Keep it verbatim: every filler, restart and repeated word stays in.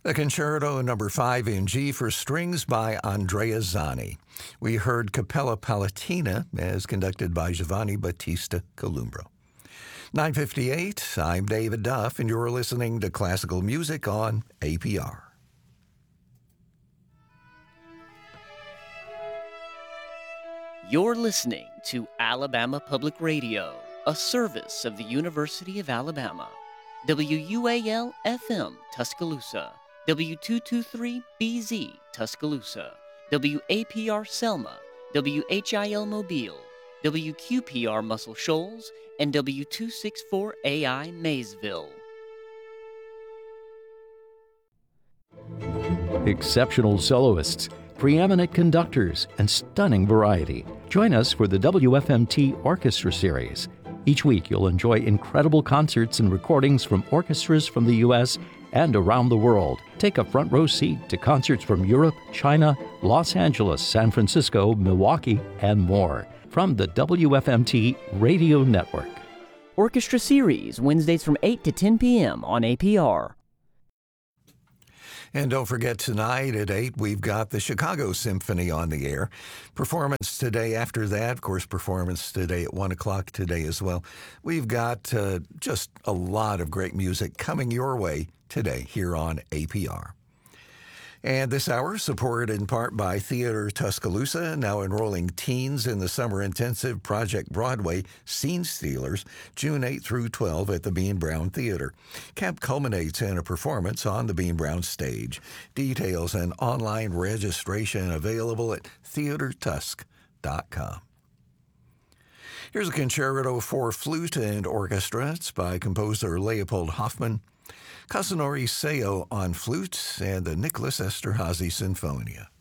The Concerto Number five in G for Strings by Andrea Zani. We heard Capella Palatina as conducted by Giovanni Battista Columbro. nine fifty-eight, I'm David Duff, and you're listening to Classical Music on A P R. You're listening to Alabama Public Radio, a service of the University of Alabama. W U A L F M, Tuscaloosa. W two twenty-three B Z, Tuscaloosa. W A P R Selma. W H I L Mobile. W Q P R Muscle Shoals. And W two sixty-four A I Maysville. Exceptional soloists, preeminent conductors, and stunning variety. Join us for the W F M T Orchestra Series. Each week you'll enjoy incredible concerts and recordings from orchestras from the U S and around the world. Take a front row seat to concerts from Europe, China, Los Angeles, San Francisco, Milwaukee, and more from the W F M T Radio Network. Orchestra Series, Wednesdays from eight to ten p.m. on A P R. And don't forget, tonight at eight, we've got the Chicago Symphony on the air. Performance today after that, of course, performance today at one o'clock today as well. We've got uh, just a lot of great music coming your way today here on A P R. And this hour, supported in part by Theater Tuscaloosa, now enrolling teens in the Summer Intensive Project Broadway Scene Stealers, June eighth through twelfth at the Bean Brown Theater. Camp culminates in a performance on the Bean Brown stage. Details and online registration available at theater tusk dot com. Here's a concerto for flute and orchestra. It's by composer Leopold Hoffmann. Kazunori Seo on flute and the Nicholas Esterhazy Sinfonia.